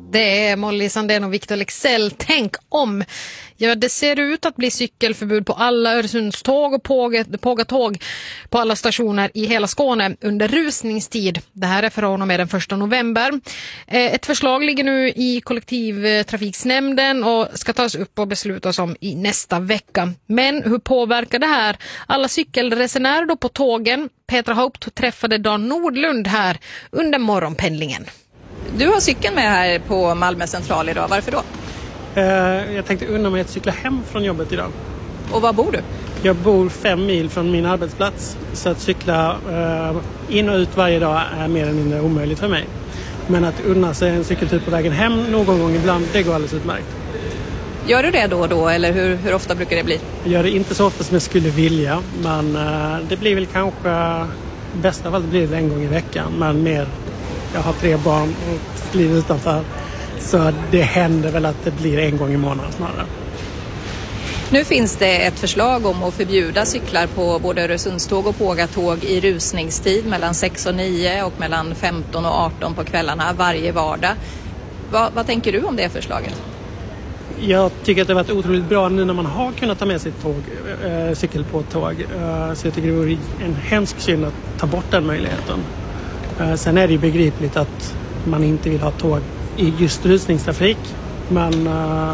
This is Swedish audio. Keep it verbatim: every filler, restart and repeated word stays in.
Det är Molly Sandén och Victor Lexell. Tänk om. Ja, det ser ut att bli cykelförbud på alla Öresundståg och pågatåg på alla stationer i hela Skåne under rusningstid. Det här är från och med den första november. Ett förslag ligger nu i kollektivtrafiksnämnden och ska tas upp och beslutas om i nästa vecka. Men hur påverkar det här alla cykelresenärer då på tågen? Petra Haupt träffade Dan Nordlund här under morgonpendlingen. Du har cykeln med här på Malmö central idag. Varför då? Eh, jag tänkte unna mig att cykla hem från jobbet idag. Och var bor du? Jag bor fem mil från min arbetsplats. Så att cykla eh, in och ut varje dag är mer eller mindre omöjligt för mig. Men att unna sig en cykeltur på vägen hem någon gång ibland, det går alldeles utmärkt. Gör du det då och då eller hur, hur ofta brukar det bli? Jag gör det inte så ofta som jag skulle vilja. Men eh, det blir väl kanske, i bästa fall blir det en gång i veckan. Men mer, jag har tre barn och ett liv utanför. Så det händer väl att det blir en gång i månaden snarare. Nu finns det ett förslag om att förbjuda cyklar på både Öresundståg och pågatåg i rusningstid mellan sex och nio och mellan femton och arton på kvällarna varje vardag. Va, vad tänker du om det förslaget? Jag tycker att det har varit otroligt bra nu när man har kunnat ta med sitt tåg, äh, cykel på tåg. Äh, så jag tycker det vore en hemsk synd att ta bort den möjligheten. Äh, sen är det ju begripligt att man inte vill ha tåg i just rusningstrafik. Men